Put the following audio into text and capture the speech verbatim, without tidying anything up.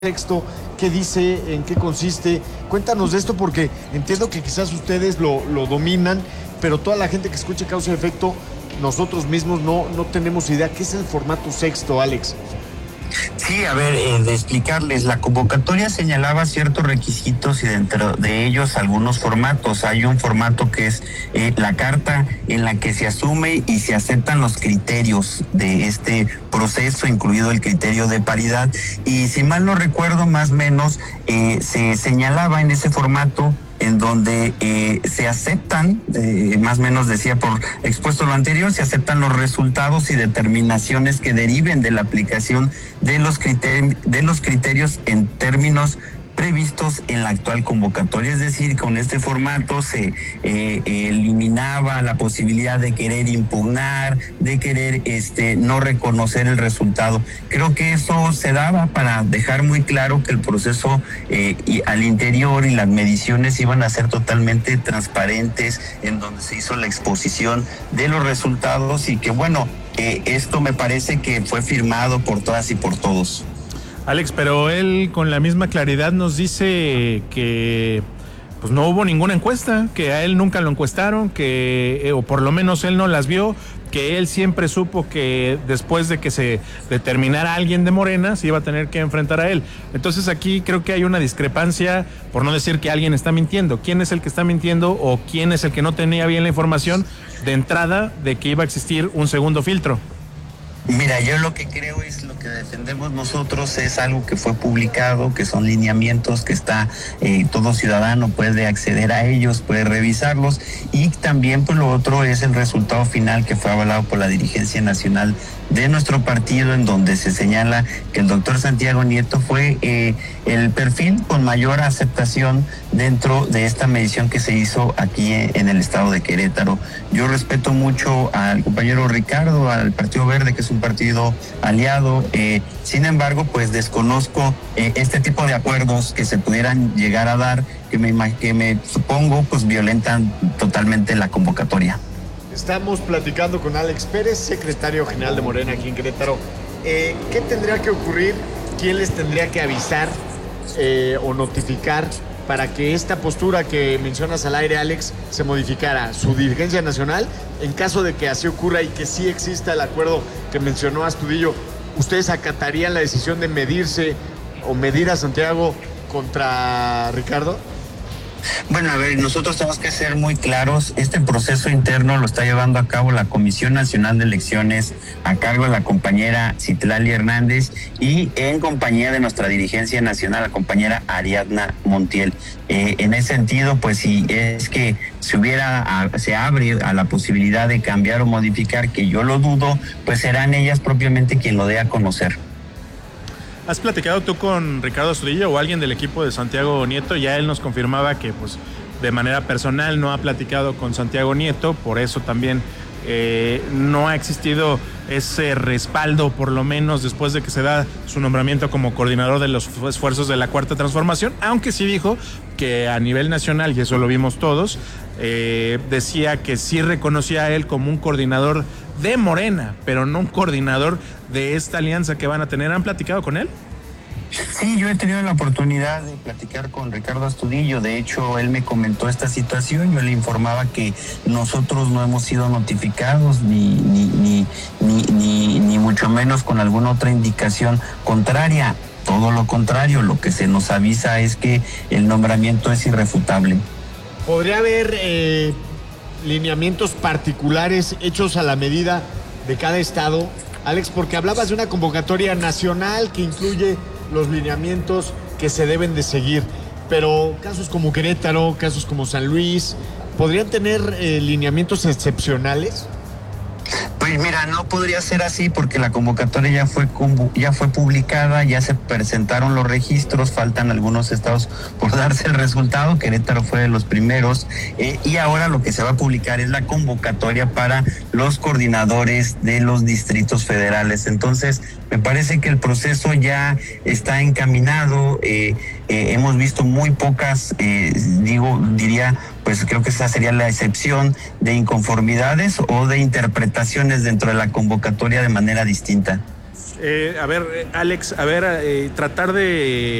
texto, qué dice, en qué consiste. Cuéntanos de esto porque entiendo que quizás ustedes lo, lo dominan, pero toda la gente que escuche Causa y Efecto, nosotros mismos no, no tenemos idea. ¿Qué es el formato sexto, Alex? Sí, a ver, eh, de explicarles, la convocatoria señalaba ciertos requisitos y dentro de ellos algunos formatos. Hay un formato que es eh, la carta en la que se asume y se aceptan los criterios de este proceso, incluido el criterio de paridad. Y si mal no recuerdo, más o menos eh, se señalaba en ese formato en donde eh, se aceptan, eh, más o menos decía por expuesto lo anterior, se aceptan los resultados y determinaciones que deriven de la aplicación de los criterios, de los criterios en términos previstos en la actual convocatoria. Es decir, con este formato se eh, eliminaba la posibilidad de querer impugnar, de querer este no reconocer el resultado. Creo que eso se daba para dejar muy claro que el proceso eh, y al interior y las mediciones iban a ser totalmente transparentes, en donde se hizo la exposición de los resultados y que bueno, eh, esto me parece que fue firmado por todas y por todos. Alex, pero él con la misma claridad nos dice que pues no hubo ninguna encuesta, que a él nunca lo encuestaron, que eh, o por lo menos él no las vio, que él siempre supo que después de que se determinara alguien de Morena se iba a tener que enfrentar a él. Entonces aquí creo que hay una discrepancia, por no decir que alguien está mintiendo. ¿Quién es el que está mintiendo o quién es el que no tenía bien la información de entrada de que iba a existir un segundo filtro? Mira, yo lo que creo es lo que defendemos nosotros es algo que fue publicado, que son lineamientos que está, eh, todo ciudadano puede acceder a ellos, puede revisarlos, y también pues lo otro es el resultado final que fue avalado por la dirigencia nacional de nuestro partido, en donde se señala que el doctor Santiago Nieto fue eh, el perfil con mayor aceptación dentro de esta medición que se hizo aquí en el estado de Querétaro. Yo respeto mucho al compañero Ricardo, al Partido Verde, que es un partido aliado, eh, sin embargo, pues desconozco eh, este tipo de acuerdos que se pudieran llegar a dar, que me, que me supongo pues violentan totalmente la convocatoria. Estamos platicando con Alex Pérez, secretario general de Morena aquí en Querétaro. Eh, ¿Qué tendría que ocurrir? ¿Quién les tendría que avisar eh, o notificar para que esta postura que mencionas al aire, Alex, se modificara? ¿Su dirigencia nacional? En caso de que así ocurra y que sí exista el acuerdo que mencionó Astudillo, ¿ustedes acatarían la decisión de medirse o medir a Santiago contra Ricardo? Bueno, a ver, nosotros tenemos que ser muy claros. Este proceso interno lo está llevando a cabo la Comisión Nacional de Elecciones a cargo de la compañera Citlali Hernández y en compañía de nuestra dirigencia nacional, la compañera Ariadna Montiel. Eh, en ese sentido, pues si es que se hubiera, a, se abre a la posibilidad de cambiar o modificar, que yo lo dudo, pues serán ellas propiamente quien lo dé a conocer. ¿Has platicado tú con Ricardo Astudillo o alguien del equipo de Santiago Nieto? Ya él nos confirmaba que pues de manera personal no ha platicado con Santiago Nieto, por eso también eh, no ha existido ese respaldo, por lo menos después de que se da su nombramiento como coordinador de los esfuerzos de la Cuarta Transformación, aunque sí dijo que a nivel nacional, y eso lo vimos todos, eh, decía que sí reconocía a él como un coordinador de Morena, pero no un coordinador de esta alianza que van a tener. ¿Han platicado con él? Sí, yo he tenido la oportunidad de platicar con Ricardo Astudillo. De hecho, él me comentó esta situación. Yo le informaba que nosotros no hemos sido notificados ni ni ni ni ni, ni mucho menos con alguna otra indicación contraria. Todo lo contrario, lo que se nos avisa es que el nombramiento es irrefutable. ¿Podría haber eh, lineamientos particulares hechos a la medida de cada estado, Alex? Porque hablabas de una convocatoria nacional que incluye los lineamientos que se deben de seguir, pero casos como Querétaro, casos como San Luis, ¿podrían tener eh, lineamientos excepcionales? Pues mira, no podría ser así porque la convocatoria ya fue ya fue publicada, ya se presentaron los registros, faltan algunos estados por darse el resultado, Querétaro fue de los primeros, eh, y ahora lo que se va a publicar es la convocatoria para los coordinadores de los distritos federales. Entonces, me parece que el proceso ya está encaminado, eh, eh, hemos visto muy pocas, eh, digo, diría, pues creo que esa sería la excepción de inconformidades o de interpretaciones dentro de la convocatoria de manera distinta. Eh, a ver, Alex, a ver, eh, tratar de